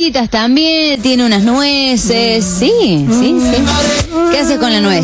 frutitas también, tiene unas nueces, sí. ¿Qué haces con la nuez?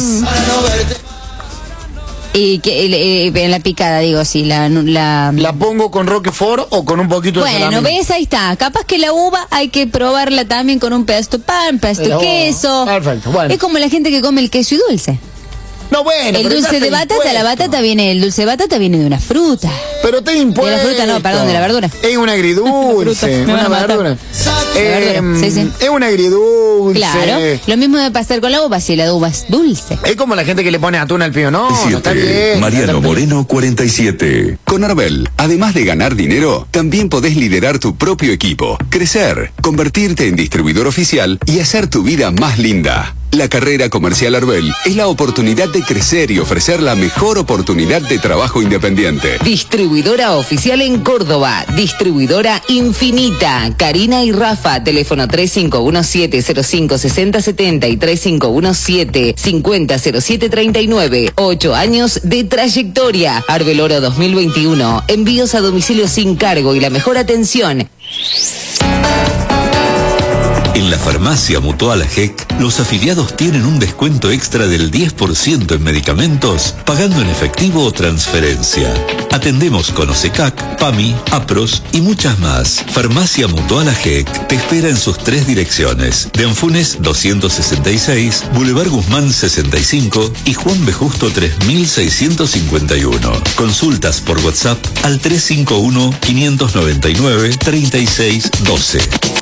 Y que en la picada, digo, sí, la pongo con Roquefort o con un poquito de salami. Bueno, ves, ahí está. Capaz que la uva hay que probarla también con un pedazo de pan, pedazo de queso. Perfecto, bueno. Es como la gente que come el queso y dulce. No, bueno, el dulce de batata, la batata viene, el dulce de batata viene de una fruta. Pero te impuesto. De la fruta no, perdón, de la verdura. Es un agridulce, una verdura. Sí. Es un agridulce. Claro, lo mismo debe pasar con la uva, si la uva es dulce. Es como la gente que le pone atún al pío, no está bien. Mariano Moreno 47. Con Arbel, además de ganar dinero, también podés liderar tu propio equipo, crecer, convertirte en distribuidor oficial y hacer tu vida más linda. La carrera comercial Arbel es la oportunidad de crecer y ofrecer la mejor oportunidad de trabajo independiente. Distribuidora oficial en Córdoba. Distribuidora Infinita. Karina y Rafa. Teléfono 3517-056070 y 3517-500739. 8 años de trayectoria. Arbel Oro 2021. Envíos a domicilio sin cargo y la mejor atención. En la farmacia Mutual AGEC, los afiliados tienen un descuento extra del 10% en medicamentos, pagando en efectivo o transferencia. Atendemos con OSECAC, PAMI, APROS y muchas más. Farmacia Mutual AGEC te espera en sus 3 direcciones: de Anfunes 266, Boulevard Guzmán 65 y Juan B. Justo 3651. Consultas por WhatsApp al 351-599-3612.